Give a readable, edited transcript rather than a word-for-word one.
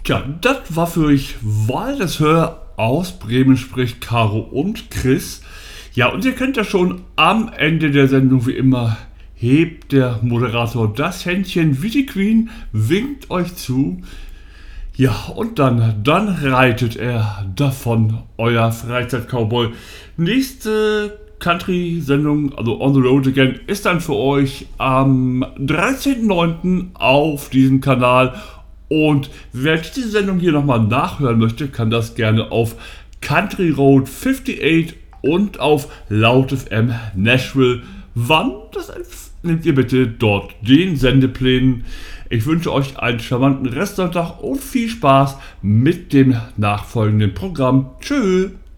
Ja, das war für euch Wahl des Hör aus Bremen spricht Caro und Chris. Ja, und ihr kennt ja schon, am Ende der Sendung wie immer hebt der Moderator das Händchen wie die Queen, winkt euch zu. Ja, und dann reitet er davon, euer Freizeit-Cowboy. Nächste Country-Sendung, also On the Road Again, ist dann für euch am 13.09. auf diesem Kanal. Und wer diese Sendung hier nochmal nachhören möchte, kann das gerne auf Country Road 58 und auf Laut FM Nashville. Wann? Das nehmt ihr bitte dort den Sendeplänen. Ich wünsche euch einen charmanten Restsonntag und viel Spaß mit dem nachfolgenden Programm. Tschüss!